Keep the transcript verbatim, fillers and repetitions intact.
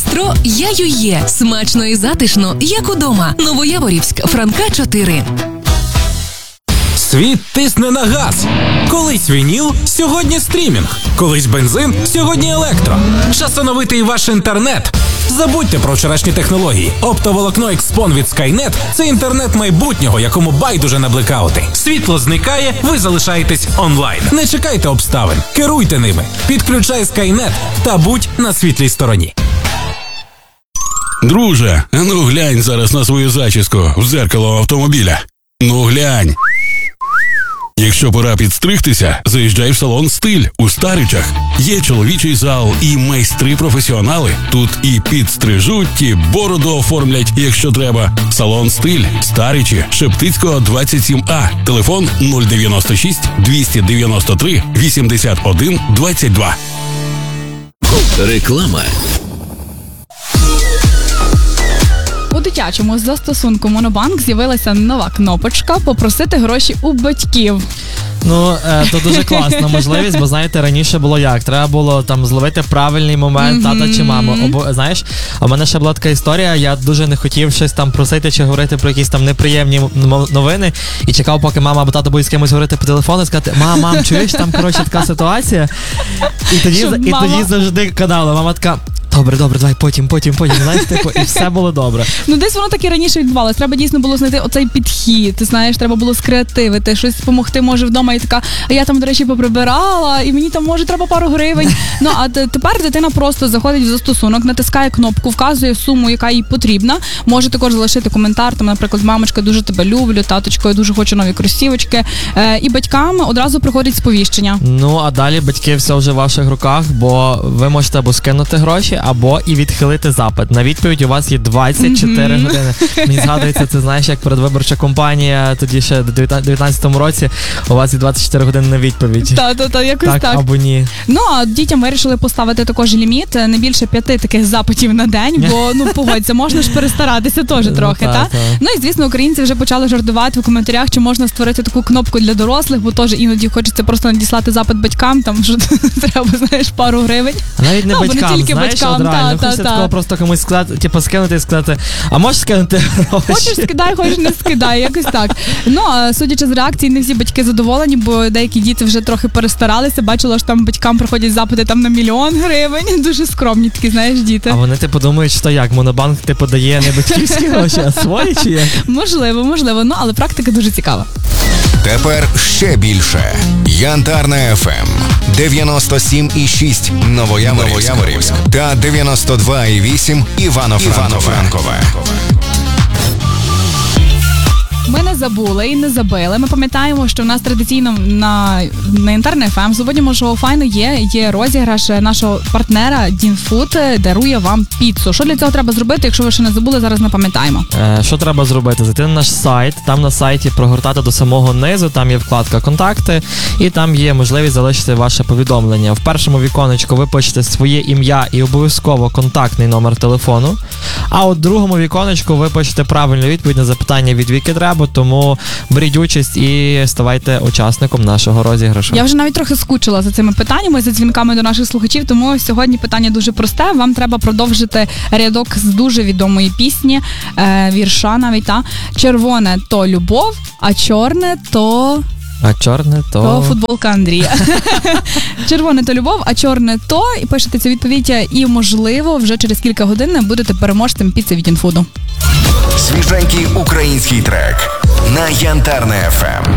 Електро Яює. Смачно і затишно, як удома. Новояворівськ, Франка чотири. Світ тисне на газ. Колись вініл, сьогодні стрімінг. Колись бензин, сьогодні електро. Час оновити ваш інтернет. Забудьте про вчорашні технології. Оптоволокно Xpon від Skynet – це інтернет майбутнього, якому байдуже на блекаути. Світло зникає, ви залишаєтесь онлайн. Не чекайте обставин, керуйте ними. Підключай Skynet та будь на світлій стороні. Друже, а ну глянь зараз на свою зачіску в дзеркало автомобіля. Ну глянь. Якщо пора підстригтися, заїжджай в салон «Стиль» у Старичах. Є чоловічий зал і майстри-професіонали. Тут і підстрижуть, і бороду оформлять, якщо треба. Салон «Стиль», Старичі, Шептицького, двадцять сім А. Телефон нуль дев'яносто шість двісті дев'яносто три вісімдесят один двадцять два. Реклама. У дитячому застосунку Монобанк з'явилася нова кнопочка «Попросити гроші у батьків». Ну, е, то дуже класна можливість, бо, знаєте, раніше було як? Треба було там зловити правильний момент mm-hmm. тата чи маму. Обо, знаєш, а в мене ще була така історія, я дуже не хотів щось там просити чи говорити про якісь там неприємні новини і чекав, поки мама або тато буде з кимось говорити по телефону і сказати: «Мам, мам, чуєш, там, коротше, така ситуація». І тоді, і мама... тоді завжди канали. Мама така: Добре, добре, давай потім, потім, потім, знаєш, типу, і все було добре. Ну, десь воно так і раніше відбувалося. Треба дійсно було знайти оцей підхід, ти знаєш, треба було скреативити, щось допомогти, може, вдома, і така, а я там, до речі, поприбирала, і мені там, може, треба пару гривень. Ну, а тепер дитина просто заходить в застосунок, натискає кнопку, вказує суму, яка їй потрібна, може також залишити коментар, там, наприклад, мамочка, дуже тебе люблю, таточко, я дуже хочу нові кросівочки, е, і батькам одразу приходить сповіщення. Ну, а далі, батьки, все вже в ваших руках, бо ви можете або скинути гроші, або і відхилити запит. На відповідь у вас є двадцять чотири mm-hmm. години. Мені згадується, це, знаєш, як передвиборча кампанія, тоді ще в дев'ятнадцятому році у вас є двадцять чотири години на відповідь. Так, так, так, якось так. Так, або ні. Ну, а дітям вирішили поставити також ліміт, не більше п'яти таких запитів на день, бо, ну, погодься, можна ж перестаратися теж трохи, ну, так? Та? Ну, і, звісно, українці вже почали жартувати в коментарях, чи можна створити таку кнопку для дорослих, бо теж іноді хочеться просто надіслати запит батькам, там, що треба, знаєш, пару гривень. А навіть не ну, батькам, не тільки знаєш, батькам, от реально, та, хочеться та, такого та. просто комусь сказати, типу, скинути і сказати: а можеш скинути гроші? Хочеш скидай, хочеш не скидай, якось так. Ну, а судячи з реакції, не всі батьки задоволені, бо деякі діти вже трохи перестаралися, бачила, що там батькам приходять запити там на мільйон гривень, дуже скромні такі, знаєш, діти. А вони, типу, думають, що як, Монобанк, типу, дає не батьківські гроші, а свої чи як? Можливо, можливо, ну, але практика дуже цікава. Тепер ще більше. Янтарна еф ем дев'яносто сім і шість Новояворівськ та дев'яносто два і вісім Івано-Франкове. Ми не забули і не забили. Ми пам'ятаємо, що в нас традиційно на, на Янтарна еф ем сьогодні шоу файно є, є розіграш нашого партнера Дінфуд дарує вам піцу. Що для цього треба зробити, якщо ви ще не забули, зараз ми пам'ятаємо. Е, що треба зробити? Зайти на наш сайт, там на сайті прогортати до самого низу, там є вкладка «Контакти», і там є можливість залишити ваше повідомлення. В першому віконечку ви пишете своє ім'я і обов'язково контактний номер телефону, а у другому віконечку ви пишете правильну відповідь на запитання від Віки Дребо, тому беріть участь і ставайте учасником нашого розіграшу. Я вже навіть трохи скучила за цими питаннями, за дзвінками до наших слухачів, тому сьогодні питання дуже просте. Вам треба продовжити рядок з дуже відомої пісні, е, вірша навіть, та. Червоне – то любов, а чорне – то... А чорне то... То футболка Андрія. Червоне то любов, а чорне то. І пишете цю відповідь, і, можливо, вже через кілька годин будете переможцем піци від Інфуду. Свіженький український трек на Янтарна еф ем.